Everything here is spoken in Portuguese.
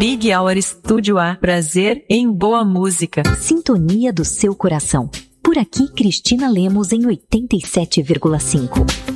Big Hour Studio A. Prazer em boa música. Sintonia do seu coração. Por aqui, Cristina Lemos em 87,5.